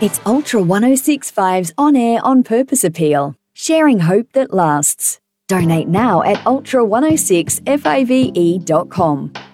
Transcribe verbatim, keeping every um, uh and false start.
It's Ultra one oh six point five's On Air On Purpose appeal, sharing hope that lasts. Donate now at ultra one oh six fave dot com.